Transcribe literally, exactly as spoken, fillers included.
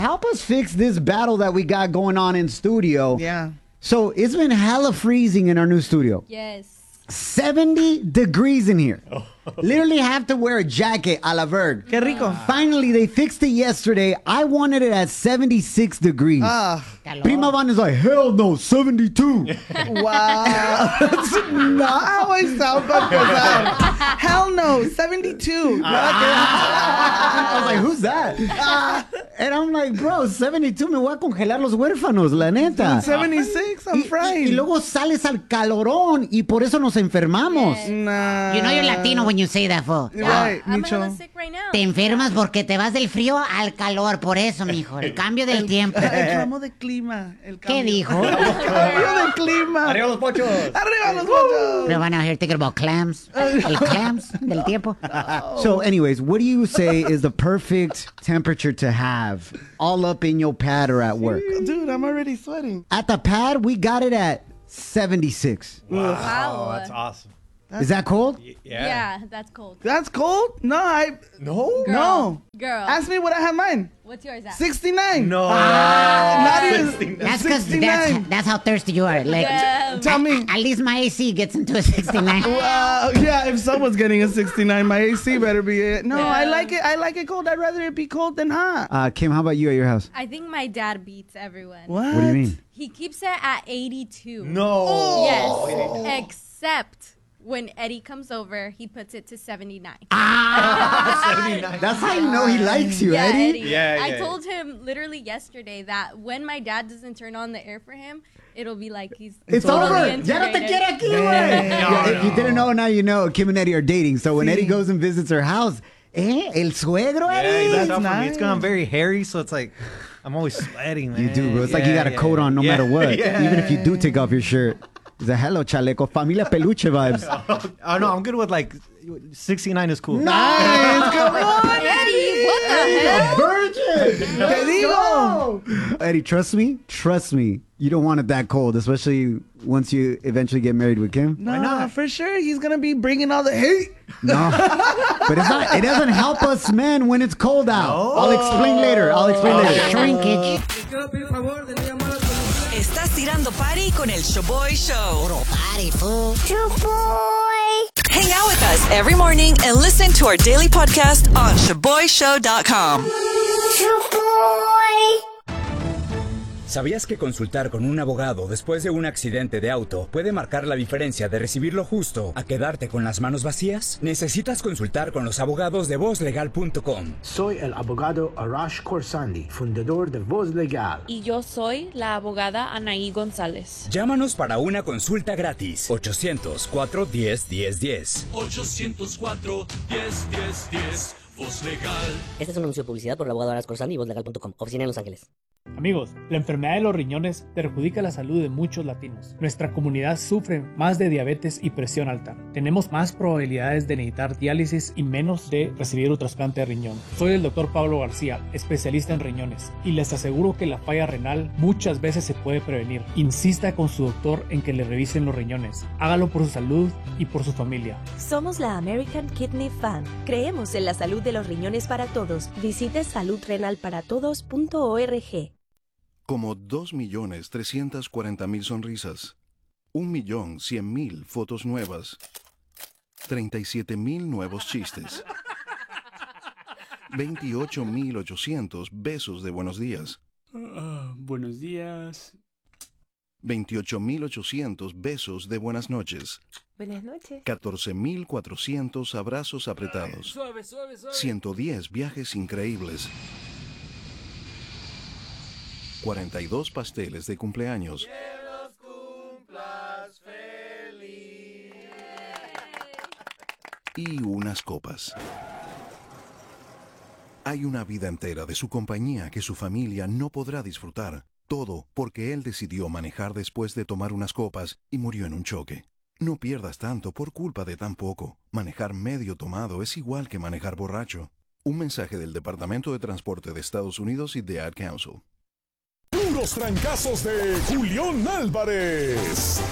help us fix this battle that we got going on in studio. Yeah. So it's been hella freezing in our new studio. Yes. seventy degrees in here. Literally have to wear a jacket a la Verg. Qué rico. Finally, they fixed it yesterday. I wanted it at seventy-six degrees. Ah. Prima Van is like, hell no, seventy-two. Wow. That's not how I sound, but hell no, seventy-two. I was like, who's that? And I'm like, bro, seventy-two, me voy a congelar los huérfanos, la neta. seventy-six, I'm Y, frying. y luego sales al calorón y por eso nos enfermamos. Nah. You know you're Latino when you say that, fool. Right, I'm Micho. hella sick right now. Te enfermas porque te vas del frío al calor, por eso, mijo. El cambio del tiempo. El cambio de clima. El ¿Qué cambio. dijo? El cambio de clima. ¡Arriba los pochos! Arriba los pochos. Pero van a hear thinking about clams. El clams del tiempo. So anyways, what do you say is the perfect temperature to have all up in your pad or at work? Dude, I'm already sweating. At the pad, we got it at seventy-six. Wow. Oh, that's awesome. Is that cold? Yeah. Yeah, that's cold. That's cold? No, I... No? Girl. No. Girl. Ask me what I have mine. What's yours at? sixty-nine. No. Not even... sixty-nine. That's because that's, sixty-nine. that's how thirsty you are. Like, Yeah. Tell me. at least my A C gets into a sixty-nine. Uh, yeah, if someone's getting a sixty-nine, my A C better be it. No, Yeah. I like it. I like it cold. I'd rather it be cold than hot. Uh, Kim, how about you at your house? I think my dad beats everyone. What? What do you mean? He keeps it at eighty-two. No. Yes. Except when Eddie comes over, he puts it to seventy-nine. seventy-nine. That's how you know he likes you, yeah, Eddie. Eddie. Yeah, I yeah. told him literally yesterday that when my dad doesn't turn on the air for him, it'll be like he's It's totally over. Ya no te integrated. quiere aquí, güey. No, Yeah, if you no. didn't know, now you know. Kim and Eddie are dating. So when Eddie goes and visits her house, eh, el suegro, Yeah, Eddie. that's That's for me. It's nice. because I'm very hairy, so it's like I'm always sweating, man. You do, bro. It's like you Yeah, got a yeah, coat on no yeah. matter what. Yeah. Even if you do take off your shirt. It's a hello, chaleco. Familia peluche vibes. Oh no, I'm good with like sixty-nine is cool. Nice. Come on, Eddie, what the hell? Virgin. Te digo. Eddie, trust me. Trust me. You don't want it that cold, especially once you eventually get married with Kim. No, nah, for sure. He's going to be bringing all the heat. No. But it's not, it doesn't help us men when it's cold out. I'll explain later. I'll explain later. Shrinkage. Estás tirando party con el Showboy Show. Party, fool. Hang out with us every morning and listen to our daily podcast on shaboy show dot com. ¿Sabías que consultar con un abogado después de un accidente de auto puede marcar la diferencia de recibir lo justo a quedarte con las manos vacías? Necesitas consultar con los abogados de voz legal punto com. Soy el abogado Arash Khorsandi, fundador de Voz Legal. Y yo soy la abogada Anaí González. Llámanos para una consulta gratis. ochocientos cuatro diez diez diez. ochocientos cuatro diez diez diez. Voz Legal. Este es un anuncio de publicidad por el abogado Arash Khorsandi y voz legal punto com. Oficina en Los Ángeles. Amigos, la enfermedad de los riñones perjudica la salud de muchos latinos. Nuestra comunidad sufre más de diabetes y presión alta. Tenemos más probabilidades de necesitar diálisis y menos de recibir un trasplante de riñón. Soy el doctor Pablo García, especialista en riñones, y les aseguro que la falla renal muchas veces se puede prevenir. Insista con su doctor en que le revisen los riñones. Hágalo por su salud y por su familia. Somos la American Kidney Fund. Creemos en la salud de los riñones para todos. Visite salud renal para todos punto org. Como dos millones trescientas cuarenta mil sonrisas, un millón cien mil fotos nuevas, treinta y siete mil nuevos chistes, veintiocho mil ochocientos besos de buenos días, Uh, buenos días. veintiocho mil ochocientos besos de buenas noches, Buenas noches. catorce mil cuatrocientos abrazos apretados, Suave, suave, suave. ciento diez viajes increíbles, cuarenta y dos pasteles de cumpleaños, y unas copas. Hay una vida entera de su compañía que su familia no podrá disfrutar. Todo porque él decidió manejar después de tomar unas copas y murió en un choque. No pierdas tanto por culpa de tan poco. Manejar medio tomado es igual que manejar borracho. Un mensaje del Departamento de Transporte de Estados Unidos y de Ad Council. Puros trancazos de Julián Álvarez.